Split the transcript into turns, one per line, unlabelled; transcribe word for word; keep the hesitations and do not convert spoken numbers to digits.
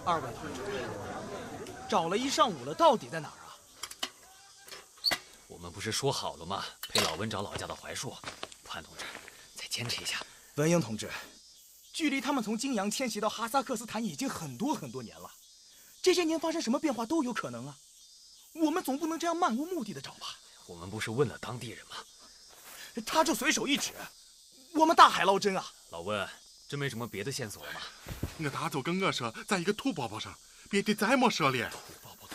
二位同志，找了一上午了，到底在哪儿啊？
我们不是说好了吗？陪老温找老家的槐树。潘同志，再坚持一下。
文英同志，距离他们从金阳迁徙到哈萨克斯坦已经很多很多年了，这些年发生什么变化都有可能啊。我们总不能这样漫无目的的找吧？
我们不是问了当地人吗？
他就随手一指，我们大海捞针啊！
老温，真没什么别的线索了吗？
我大舅跟我说，在一个土包包上，别的再没说了。
土